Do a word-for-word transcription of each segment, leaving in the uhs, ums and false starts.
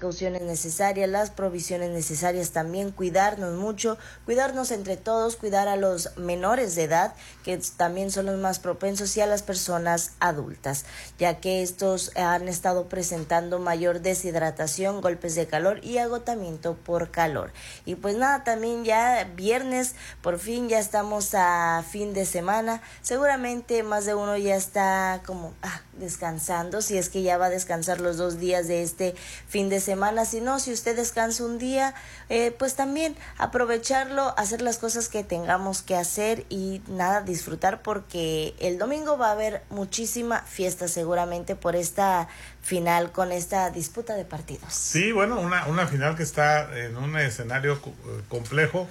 precauciones necesarias, las provisiones necesarias también, cuidarnos mucho, cuidarnos entre todos, cuidar a los menores de edad, que también son los más propensos, y a las personas adultas, ya que estos han estado presentando mayor deshidratación, golpes de calor y agotamiento por calor. Y pues nada, también ya viernes, por fin ya estamos a fin de semana, seguramente más de uno ya está como ah, descansando, si es que ya va a descansar los dos días de este fin de semana. Si no, si usted descansa un día, eh, pues también aprovecharlo, hacer las cosas que tengamos que hacer y nada, disfrutar, porque el domingo va a haber muchísima fiesta seguramente por esta final, con esta disputa de partidos. Sí, bueno, una, una final que está en un escenario complejo,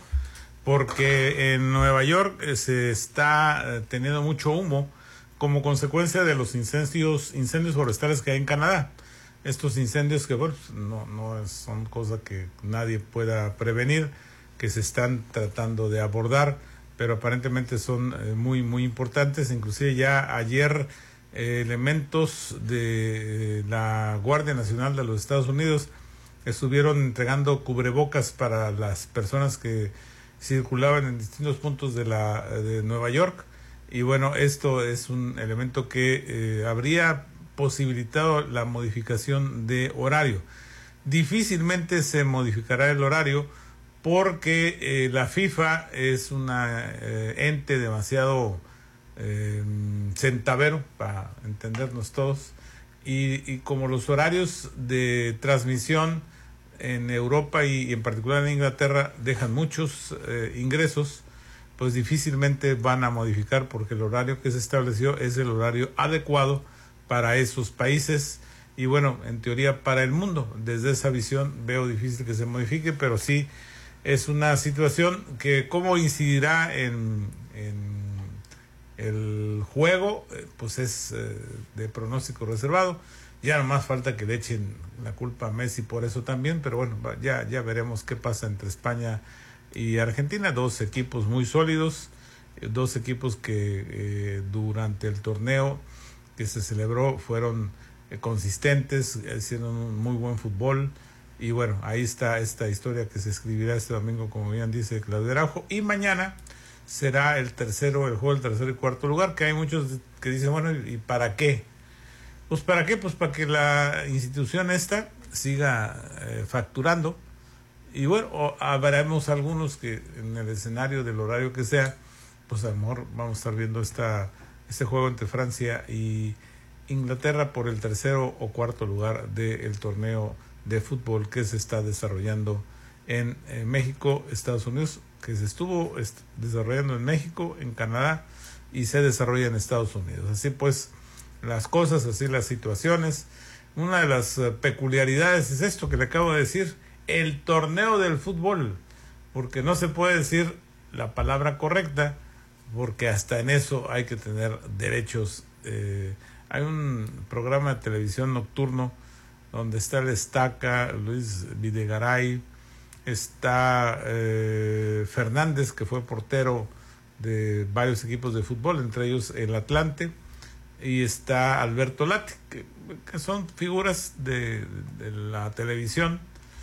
porque en Nueva York eh, se está eh, teniendo mucho humo como consecuencia de los incendios incendios forestales que hay en Canadá. Estos incendios que, bueno, no, no son cosas que nadie pueda prevenir, que se están tratando de abordar, pero aparentemente son eh, muy, muy importantes. Inclusive ya ayer eh, elementos de eh, la Guardia Nacional de los Estados Unidos estuvieron entregando cubrebocas para las personas que circulaban en distintos puntos de la de Nueva York. Y bueno, esto es un elemento que eh, habría posibilitado la modificación de horario. Difícilmente se modificará el horario porque eh, la FIFA es una eh, ente demasiado eh, centavero, para entendernos todos, y, y como los horarios de transmisión en Europa y, y en particular en Inglaterra dejan muchos eh, ingresos, pues difícilmente van a modificar, porque el horario que se estableció es el horario adecuado para esos países y bueno, en teoría para el mundo. Desde esa visión veo difícil que se modifique, pero sí es una situación que cómo incidirá en, en el juego, pues es eh, de pronóstico reservado. Ya nomás falta que le echen la culpa a Messi por eso también, pero bueno, ya, ya veremos qué pasa entre España y Argentina, dos equipos muy sólidos, dos equipos que eh, durante el torneo que se celebró fueron eh, consistentes, hicieron un muy buen fútbol, y bueno, ahí está esta historia que se escribirá este domingo, como bien dice Claudio Araujo, y mañana será el tercero, el juego del tercero y cuarto lugar, que hay muchos que dicen, bueno, ¿y para qué? Pues para qué, pues para que la institución esta siga eh, facturando, y bueno, o, habremos algunos que en el escenario del horario que sea, pues a lo mejor vamos a estar viendo esta, este juego entre Francia y Inglaterra por el tercero o cuarto lugar del torneo de fútbol que se está desarrollando en, en México, Estados Unidos, que se estuvo est- desarrollando en México, en Canadá, y se desarrolla en Estados Unidos. Así pues, las cosas, así las situaciones. Una de las uh, peculiaridades es esto que le acabo de decir, el torneo del fútbol, porque no se puede decir la palabra correcta, porque hasta en eso hay que tener derechos. Eh, hay un programa de televisión nocturno donde está el Estaca, Luis Videgaray, está eh, Fernández, que fue portero de varios equipos de fútbol, entre ellos el Atlante, y está Alberto Lati, que, que son figuras de, de la televisión.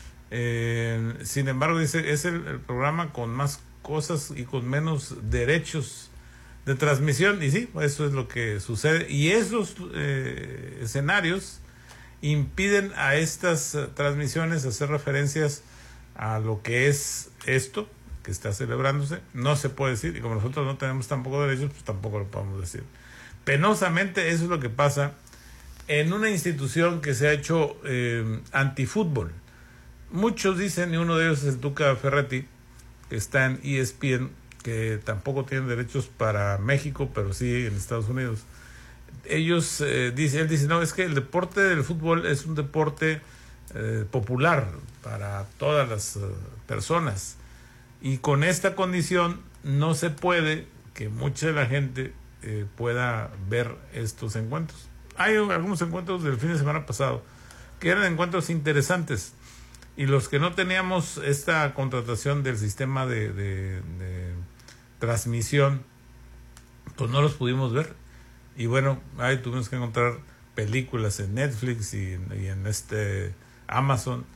Eh, sin embargo, dice, es el, el programa con más cosas y con menos derechos de transmisión, y sí, eso es lo que sucede, y esos eh, escenarios impiden a estas uh, transmisiones hacer referencias a lo que es esto que está celebrándose. No se puede decir, y como nosotros no tenemos tampoco derechos, pues tampoco lo podemos decir. Penosamente, eso es lo que pasa en una institución que se ha hecho eh, antifútbol. Muchos dicen, y uno de ellos es el Tuca Ferretti, que está en E S P N, que tampoco tienen derechos para México, pero sí en Estados Unidos. Ellos eh, dicen, él dice, no, es que el deporte del fútbol es un deporte eh, popular para todas las uh, personas, y con esta condición no se puede que mucha de la gente eh, pueda ver estos encuentros. Hay algunos encuentros del fin de semana pasado que eran encuentros interesantes, y los que no teníamos esta contratación del sistema de, de, de transmisión, pues no los pudimos ver. Y bueno, ahí tuvimos que encontrar películas en Netflix y, y en este Amazon